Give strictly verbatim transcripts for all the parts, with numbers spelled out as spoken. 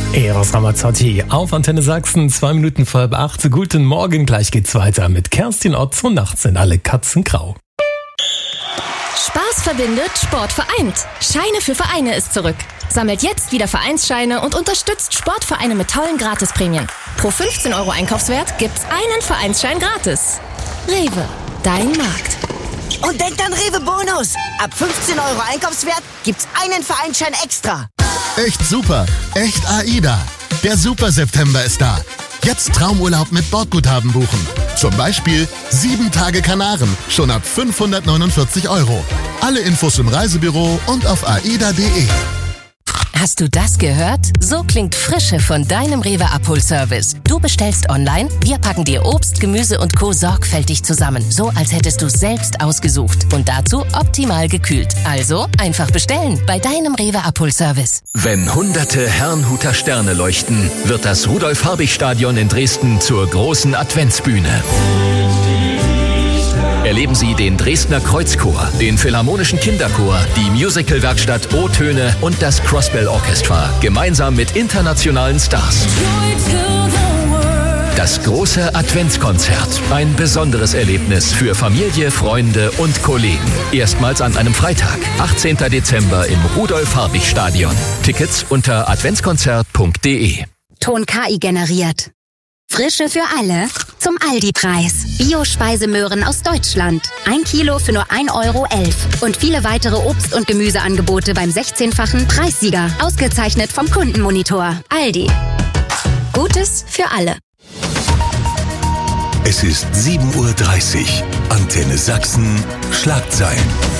Eros Ramazzotti auf Antenne Sachsen, zwei Minuten vor halb acht. Guten Morgen, gleich geht's weiter mit Kerstin Otz und nachts sind alle Katzen grau. Spaß verbindet, Sport vereint. Scheine für Vereine ist zurück. Sammelt jetzt wieder Vereinsscheine und unterstützt Sportvereine mit tollen Gratisprämien. Pro fünfzehn Euro Einkaufswert gibt's einen Vereinsschein gratis. Rewe, dein Markt. Und denkt an Rewe Bonus. Ab fünfzehn Euro Einkaufswert gibt's einen Vereinsschein extra. Echt super, echt AIDA. Der Super September ist da. Jetzt Traumurlaub mit Bordguthaben buchen. Zum Beispiel sieben Tage Kanaren, schon ab fünfhundertneunundvierzig Euro. Alle Infos im Reisebüro und auf aida punkt de. Hast du das gehört? So klingt Frische von deinem Rewe-Abholservice. Du bestellst online, wir packen dir Obst, Gemüse und Co. sorgfältig zusammen. So, als hättest du es selbst ausgesucht. Und dazu optimal gekühlt. Also, einfach bestellen bei deinem Rewe-Abholservice. Wenn hunderte Herrnhuter Sterne leuchten, wird das Rudolf-Habich-Stadion in Dresden zur großen Adventsbühne. Erleben Sie den Dresdner Kreuzchor, den Philharmonischen Kinderchor, die Musicalwerkstatt O-Töne und das Crossbell Orchestra, gemeinsam mit internationalen Stars. Das große Adventskonzert, ein besonderes Erlebnis für Familie, Freunde und Kollegen. Erstmals an einem Freitag, achtzehnten Dezember im Rudolf-Habich-Stadion. Tickets unter adventskonzert punkt de. Ton K I generiert. Frische für alle zum Aldi-Preis. Bio-Speisemöhren aus Deutschland. Ein Kilo für nur ein Euro elf. Und viele weitere Obst- und Gemüseangebote beim sechzehnfachen Preissieger. Ausgezeichnet vom Kundenmonitor. Aldi. Gutes für alle. Es ist sieben Uhr dreißig. Antenne Sachsen. Schlagzeilen.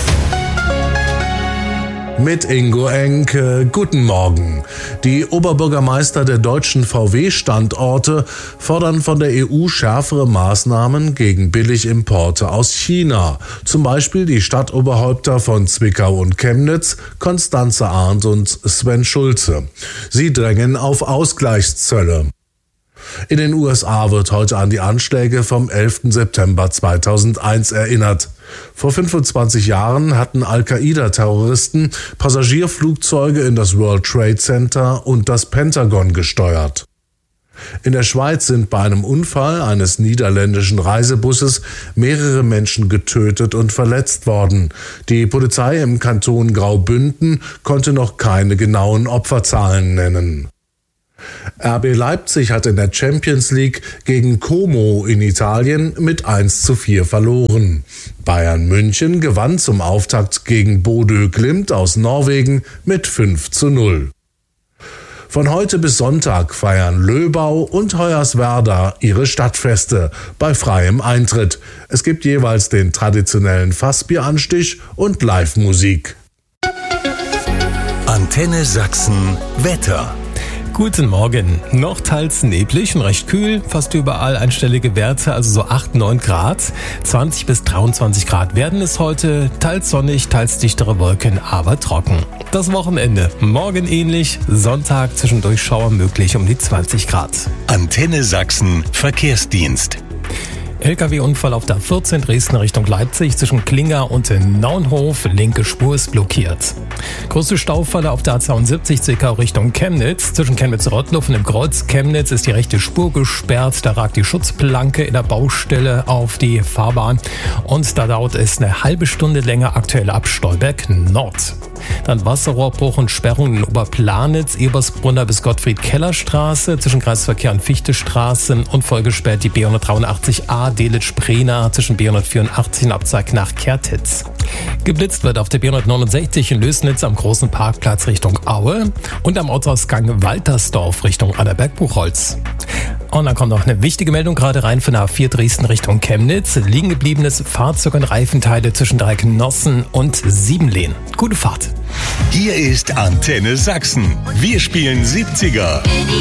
Mit Ingo Enke. Guten Morgen. Die Oberbürgermeister der deutschen V W-Standorte fordern von der E U schärfere Maßnahmen gegen Billigimporte aus China. Zum Beispiel die Stadtoberhäupter von Zwickau und Chemnitz, Konstanze Arndt und Sven Schulze. Sie drängen auf Ausgleichszölle. In den U S A wird heute an die Anschläge vom elften September zweitausendeins erinnert. Vor fünfundzwanzig Jahren hatten Al-Qaida-Terroristen Passagierflugzeuge in das World Trade Center und das Pentagon gesteuert. In der Schweiz sind bei einem Unfall eines niederländischen Reisebusses mehrere Menschen getötet und verletzt worden. Die Polizei im Kanton Graubünden konnte noch keine genauen Opferzahlen nennen. R B Leipzig hat in der Champions League gegen Como in Italien mit eins zu vier verloren. Bayern München gewann zum Auftakt gegen Bodø Glimt aus Norwegen mit fünf zu null. Von heute bis Sonntag feiern Löbau und Hoyerswerda ihre Stadtfeste bei freiem Eintritt. Es gibt jeweils den traditionellen Fassbieranstich und Live-Musik. Antenne Sachsen Wetter. Guten Morgen. Noch teils neblig und recht kühl. Fast überall einstellige Werte, also so acht, neun Grad. zwanzig bis dreiundzwanzig Grad werden es heute. Teils sonnig, teils dichtere Wolken, aber trocken. Das Wochenende. Morgen ähnlich. Sonntag zwischendurch Schauer möglich um die zwanzig Grad. Antenne Sachsen Verkehrsdienst. L K W-Unfall auf der vierzehn Dresden Richtung Leipzig zwischen Klinger und Naunhof. Linke Spur ist blockiert. Größte Staufalle auf der A zweiundsiebzig Zwickau Richtung Chemnitz. Zwischen Chemnitz-Rottluf und dem Kreuz Chemnitz ist die rechte Spur gesperrt. Da ragt die Schutzplanke in der Baustelle auf die Fahrbahn. Und da dauert es eine halbe Stunde länger aktuell ab Stolberg Nord. Dann Wasserrohrbruch und Sperrung in Oberplanitz, Ebersbrunner bis Gottfried-Keller-Straße, zwischen Kreisverkehr und Fichtestraße und vollgesperrt die B hundertdreiundachtzig A Delitzsch-Prena zwischen B hundertvierundachtzig und Abzweig nach Kertitz. Geblitzt wird auf der B hundertneunundsechzig in Lößnitz am großen Parkplatz Richtung Aue und am Ortsausgang Waltersdorf Richtung Annaberg-Buchholz. Und dann kommt noch eine wichtige Meldung gerade rein von der A vier Dresden Richtung Chemnitz. Liegen gebliebenes Fahrzeug und Reifenteile zwischen Dreiknossen und Siebenlehn. Gute Fahrt. Hier ist Antenne Sachsen. Wir spielen siebziger.